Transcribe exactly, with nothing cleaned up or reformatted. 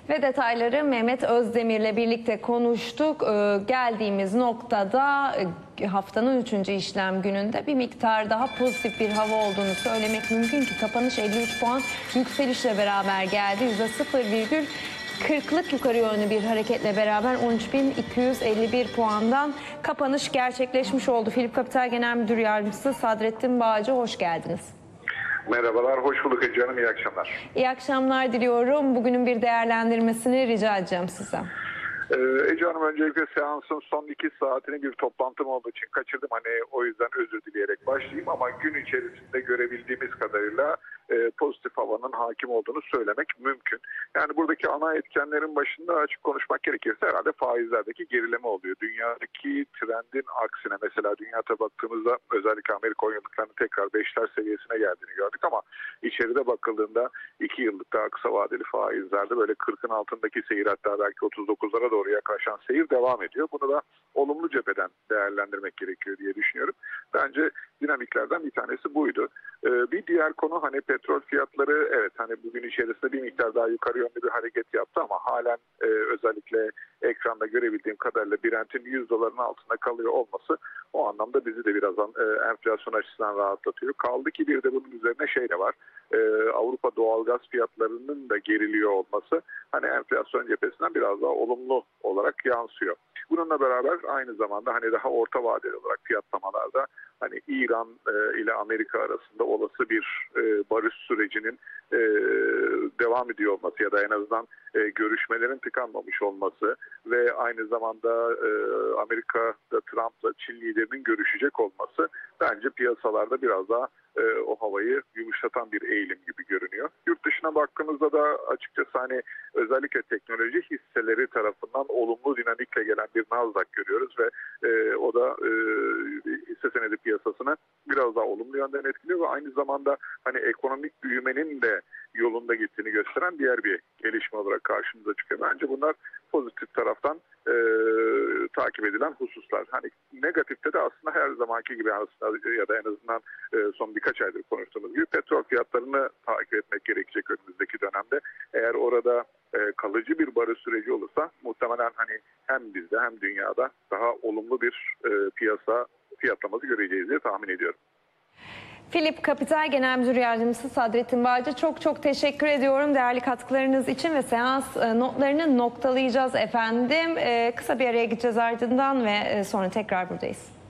Ve detayları Mehmet Özdemir'le birlikte konuştuk. Ee, geldiğimiz noktada e, haftanın üçüncü işlem gününde bir miktar daha pozitif bir hava olduğunu söylemek mümkün ki kapanış elli üç puan yükselişle beraber geldi. yüzde sıfır virgül kırklık yukarı yönlü bir hareketle beraber on üç bin iki yüz elli bir puandan kapanış gerçekleşmiş oldu. Philip Capital Genel Müdür Yardımcısı Sadrettin Bağcı, hoş geldiniz. Merhabalar, hoş bulduk Ece Hanım, iyi akşamlar. İyi akşamlar diliyorum. Bugünün bir değerlendirmesini rica edeceğim sizden. Ee, Ece Hanım, öncelikle seansın son iki saatini bir toplantım olduğu için kaçırdım. Hani o yüzden özür dileyerek başlayayım ama gün içerisinde görebildiğimiz kadarıyla e, pozitif havanın hakim olduğunu söylemek mümkün. Yani buradaki ana etkenlerin başında açık konuşmak gerekirse herhalde faizlerdeki gerileme oluyor. Dünyadaki trendin aksine, mesela dünyada baktığımızda özellikle Amerika on yıllıklarının tekrar beşler seviyesine geldiğini gördük ama içeride bakıldığında iki yıllık daha kısa vadeli faizlerde böyle kırkın altındaki seyir, hatta belki otuz dokuzlara doğru yaklaşan seyir devam ediyor. Bunu da olumlu cepheden değerlendirmek gerekiyor diye düşünüyorum. Bence dinamiklerden bir tanesi buydu. Ee, bir diğer konu, hani petrol fiyatları, evet hani bugün içerisinde bir miktar daha yukarı yönlü bir hareket yaptı ama halen e, özellikle ekranda görebildiğim kadarıyla Brent'in yüz doların altında kalıyor olması o anlamda bizi de biraz e, enflasyon açısından rahatlatıyor. Kaldı ki bir de bunun üzerine şey de var. E, Avrupa doğalgaz fiyatlarının da geriliyor olması hani enflasyon cephesinden biraz daha olumlu olarak yansıyor. Bununla beraber aynı zamanda hani daha orta vadeli olarak fiyatlamalarda hani İran e, ile Amerika arasında olası bir e, barış sürecinin e, devam ediyor olması ya da en azından e, görüşmelerin tıkanmamış olması ve aynı zamanda e, Amerika'da Trump'la Çin liderinin görüşecek olması bence piyasalarda biraz daha e, o havayı yumuşatan bir eğilim gibi görünüyor. Yurt dışına baktığımızda da açıkçası hani özellikle teknoloji hisseleri tarafından olumlu dinamikle gelen bir Nasdaq görüyoruz ve e, o da e, hisse senedi piyasasını biraz daha olumlu yönden etkiliyor ve aynı zamanda hani ekonomik büyümenin de yolunda gittiğini gösteren diğer bir gelişme olarak karşımıza çıkıyor. Bence bunlar pozitif taraftan e, takip edilen hususlar. Hani negatifte de aslında her zamanki gibi aslında ya da en azından e, son birkaç aydır konuştuğumuz gibi petrol fiyatlarını takip etmek gerekecek önümüzdeki dönemde. Eğer orada e, kalıcı bir barış süreci olursa muhtemelen hani hem bizde hem dünyada daha olumlu bir e, piyasa fiyatlaması göreceğiz diye tahmin ediyorum. Philip Capital Genel Müdür Yardımcısı Sadrettin Bağcı, çok çok teşekkür ediyorum değerli katkılarınız için ve seans notlarını noktalayacağız efendim. Kısa bir araya gideceğiz ardından ve sonra tekrar buradayız.